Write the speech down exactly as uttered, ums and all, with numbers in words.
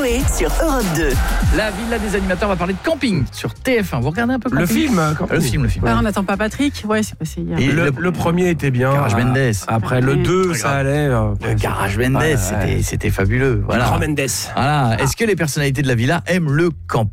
Coé sur Europe deux. La Villa des animateurs, on va parler de camping sur T F un. Vous regardez un peu camping ? Le film quand Le film, le film. Ah, on n'attend pas Patrick. Ouais, c'est passé hier. Et Le, le- le premier était bien. Garage Ah, Mendes. Après le Oui. deux, Très ça grave. allait. euh, Le Garage Mendes, Ouais, ouais. c'était, c'était fabuleux. Voilà. Grand Mendes. Voilà. Est-ce que les personnalités de la villa aiment le camping ?